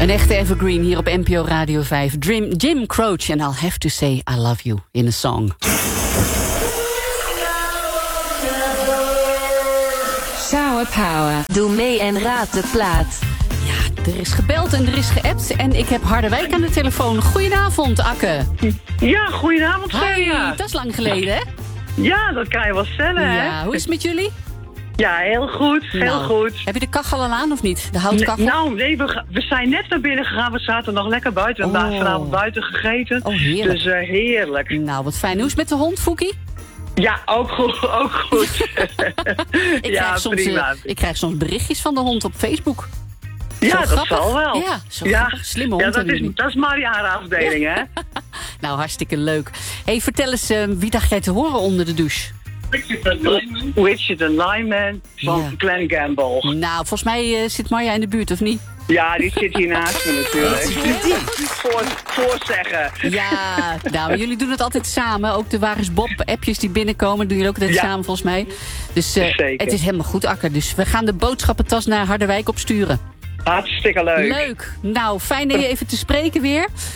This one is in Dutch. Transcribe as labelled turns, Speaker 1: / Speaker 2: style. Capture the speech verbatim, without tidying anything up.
Speaker 1: Een echte evergreen hier op N P O Radio vijf. Jim, Jim Croce en I'll Have to Say I Love You in a song.
Speaker 2: Shower Power. Doe mee en raad de plaat.
Speaker 1: Ja, er is gebeld en er is geappt en ik heb Harderwijk aan de telefoon. Goedenavond, Akke.
Speaker 3: Ja, goedenavond, Celia.
Speaker 1: Dat is lang geleden, hè?
Speaker 3: Ja, dat kan je wel stellen, hè?
Speaker 1: Ja, hoe is het met jullie?
Speaker 3: Ja, heel goed, heel
Speaker 1: Nou,
Speaker 3: goed.
Speaker 1: Heb je de kachel al aan of niet? De houtkachel?
Speaker 3: N- nou, nee, we, ga- we zijn net naar binnen gegaan. We zaten nog lekker buiten. We hebben
Speaker 1: Oh.
Speaker 3: vanavond buiten gegeten.
Speaker 1: Oh, heerlijk.
Speaker 3: Dus uh, heerlijk.
Speaker 1: Nou, wat fijn. Hoe is het met de hond, Foekie?
Speaker 3: Ja, ook goed, ook goed.
Speaker 1: Ik,
Speaker 3: ja,
Speaker 1: krijg soms,
Speaker 3: prima.
Speaker 1: eh, ik krijg soms berichtjes van de hond op Facebook.
Speaker 3: Ja,
Speaker 1: Zo
Speaker 3: dat
Speaker 1: grappig.
Speaker 3: zal wel.
Speaker 1: Ja, zo
Speaker 3: ja.
Speaker 1: grappig. Slimme hond
Speaker 3: Ja, dat
Speaker 1: hebben
Speaker 3: is,
Speaker 1: jullie.
Speaker 3: dat is Marianne afdeling, hè?
Speaker 1: Nou, hartstikke leuk. Hey, vertel eens, uh, wie dacht jij te horen onder de douche?
Speaker 3: Richard Lyman van
Speaker 1: Ja.
Speaker 3: Glen Gamble.
Speaker 1: Nou, volgens mij uh, zit Marja in de buurt, of niet?
Speaker 3: Ja, die zit hier naast me natuurlijk. Voor, voorzeggen.
Speaker 1: Ja, nou, maar jullie doen het altijd samen. Ook de Waar is Bob appjes die binnenkomen, doen jullie ook altijd
Speaker 3: Ja.
Speaker 1: samen volgens mij. Dus uh,
Speaker 3: Zeker.
Speaker 1: het is helemaal goed, Akker. Dus we gaan de boodschappentas naar Harderwijk opsturen.
Speaker 3: Hartstikke leuk.
Speaker 1: Leuk. Nou, fijn dat je even te spreken weer.